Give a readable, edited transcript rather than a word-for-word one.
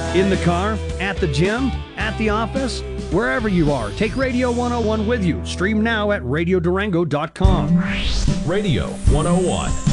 In the car, at the gym, at the office, wherever you are, take Radio 101 with you. Stream now at radiodurango.com. Radio 101.